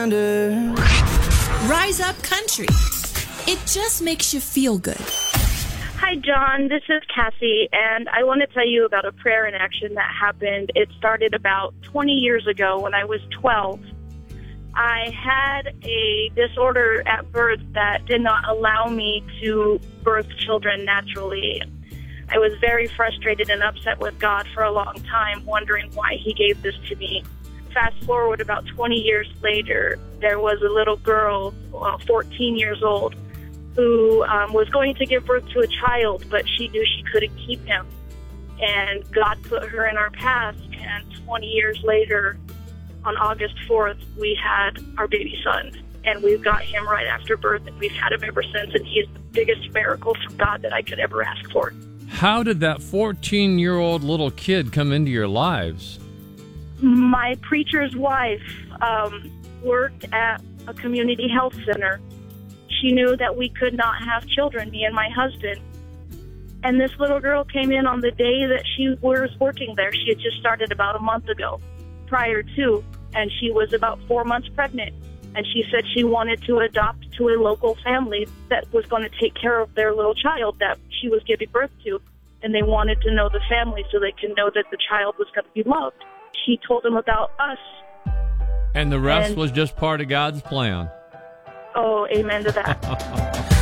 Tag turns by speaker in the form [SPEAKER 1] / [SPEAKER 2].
[SPEAKER 1] wonder.
[SPEAKER 2] Rise Up Country. It just makes you feel good.
[SPEAKER 3] Hi, John. This is Cassie, and I want to tell you about a prayer in action that happened. It started about 20 years ago when I was 12. I had a disorder at birth that did not allow me to birth children naturally. I was very frustrated and upset with God for a long time, wondering why He gave this to me. Fast forward about 20 years later, there was a little girl, 14 years old, who was going to give birth to a child, but she knew she couldn't keep him. And God put her in our path, and 20 years later, on August 4th, we had our baby son. And we've got him right after birth, and we've had him ever since, and he's the biggest miracle from God that I could ever ask for.
[SPEAKER 4] How did that 14-year-old little kid come into your lives?
[SPEAKER 3] My preacher's wife worked at a community health center. She knew that we could not have children, me and my husband. And this little girl came in on the day that she was working there. She had just started about a month ago prior to, and she was about 4 months pregnant. And she said she wanted to adopt to a local family that was going to take care of their little child that she was giving birth to. And they wanted to know the family so they can know that the child was going to be loved. She told them about us.
[SPEAKER 4] And the rest was just part of God's plan.
[SPEAKER 3] Oh, amen to that.